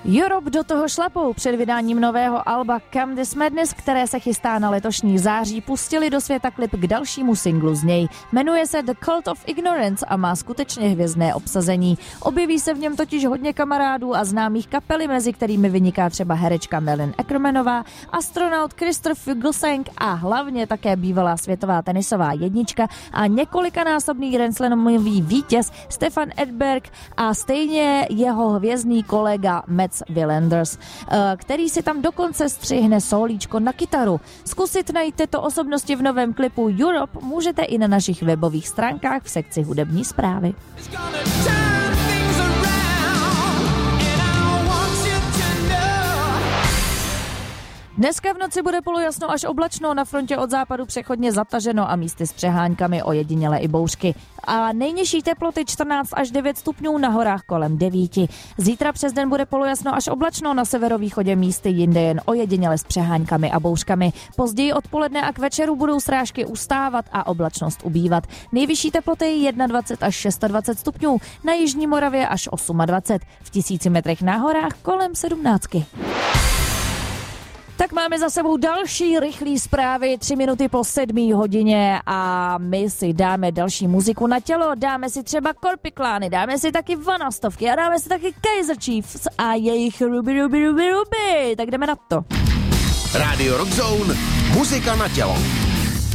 Europe do toho šlapou. Před vydáním nového alba Come This Madness, které se chystá na letošní září, pustili do světa klip k dalšímu singlu z něj. Jmenuje se The Cult of Ignorance a má skutečně hvězdné obsazení. Objeví se v něm totiž hodně kamarádů a známých kapely, mezi kterými vyniká třeba herečka Malin Ackermanová, astronaut Christopher Fuglsang a hlavně také bývalá světová tenisová jednička a několikanásobný Grand Slamový vítěz Stefan Edberg a stejně jeho hvězdný kolega Mats Wilander, který si tam dokonce střihne solíčko na kytaru. Zkusit najít tyto osobnosti v novém klipu Europe můžete i na našich webových stránkách v sekci hudební zprávy. Dneska v noci bude polojasno až oblačno, na frontě od západu přechodně zataženo a místy s přeháňkami, ojediněle i bouřky. A nejnižší teploty 14 až 9 stupňů, na horách kolem 9. Zítra přes den bude polojasno až oblačno, na severovýchodě místy jinde jen ojediněle s přeháňkami a bouřkami. Později odpoledne a k večeru budou srážky ustávat a oblačnost ubývat. Nejvyšší teploty 21 až 26 stupňů, na jižní Moravě až 28, v 1000 metrech na horách kolem 17. Tak máme za sebou další rychlý zprávy, 3 minuty po 7 hodině a my si dáme další muziku na tělo, dáme si třeba Korpiklány, dáme si taky Vanastovky a dáme si taky Kaiser Chiefs a jejich Ruby Ruby Ruby Ruby, tak jdeme na to. Rádio Rock Zone, muzika na tělo.